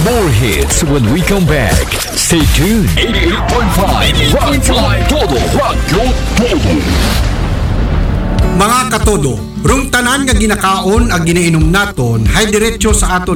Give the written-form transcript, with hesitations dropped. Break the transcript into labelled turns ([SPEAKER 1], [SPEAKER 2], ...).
[SPEAKER 1] More hits when we come back. Stay tuned. 88.5 Rock Live Todo. Rock Todo.
[SPEAKER 2] Mga katodo, rung tanan nga ginakaon ag ginainom naton hay diretso sa aton